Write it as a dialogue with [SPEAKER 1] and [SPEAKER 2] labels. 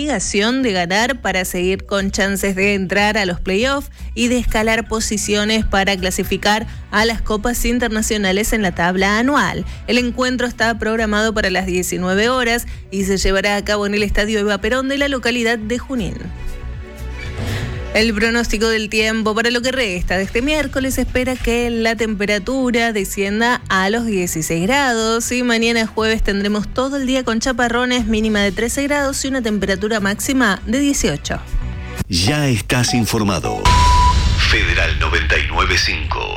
[SPEAKER 1] obligación de ganar para seguir con chances de entrar a los playoffs y de escalar posiciones para clasificar a las copas internacionales en la tabla anual. El encuentro está programado para las 19 horas y se llevará a cabo en el Estadio Eva Perón de la localidad de Junín. El pronóstico del tiempo para lo que resta de este miércoles espera que la temperatura descienda a los 16 grados y mañana jueves tendremos todo el día con chaparrones, mínima de 13 grados y una temperatura máxima de 18.
[SPEAKER 2] Ya estás informado. Federal 99.5.